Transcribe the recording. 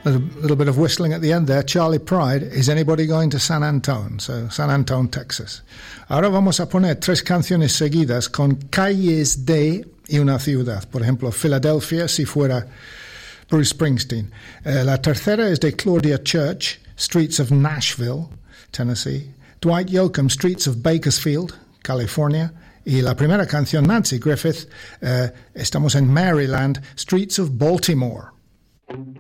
little bit of whistling at the end there. Charlie Pride, Is Anybody Going to San Antone? So, San Antone, Texas. Ahora vamos a poner 3 canciones seguidas con calles de y una ciudad. Por ejemplo, Philadelphia, si fuera Bruce Springsteen. La tercera es de Claudia Church, Streets of Nashville, Tennessee. Dwight Yoakam, Streets of Bakersfield, California. Y la primera canción, Nancy Griffith, estamos en Maryland, Streets of Baltimore.